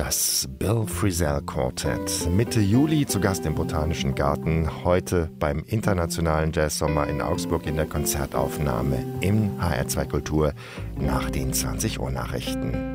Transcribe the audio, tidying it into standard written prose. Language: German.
Das Bill Frisell Quartet. Mitte Juli zu Gast im Botanischen Garten. Heute beim Internationalen Jazzsommer in Augsburg in der Konzertaufnahme im HR2 Kultur nach den 20 Uhr Nachrichten.